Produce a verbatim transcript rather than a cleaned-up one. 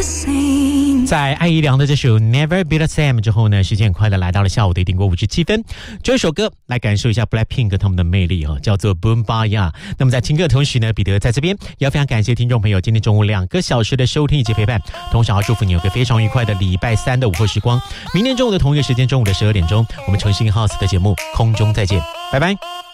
在艾怡良的这首 Never Be the Same 之后呢，时间很快的来到了下午的一点过五十七分。这首歌来感受一下 Blackpink 他们的魅力、哦、叫做 Boom Baya。那么在听歌的同时呢，彼得在这边也要非常感谢听众朋友今天中午两个小时的收听以及陪伴，同时要祝福你有个非常愉快的礼拜三的午后时光。明天中午的同一个时间，中午的十二点钟，我们重新 House 的节目空中再见，拜拜。